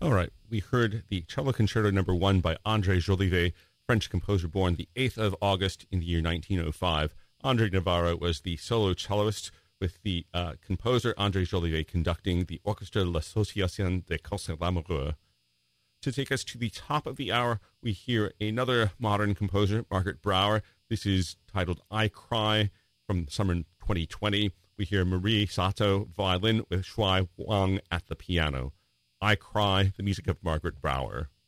All right, we heard the Cello Concerto No. 1 by André Jolivet, French composer born the 8th of August in the year 1905. André Navarro was the solo celloist, with the composer André Jolivet conducting the Orchestre de l'Association des Concerts Lamoureux. To take us to the top of the hour, we hear another modern composer, Margaret Brouwer. This is titled I Cry from summer 2020. We hear Marie Sato, violin, with Shui Wang at the piano. I Cry, the music of Margaret Brouwer.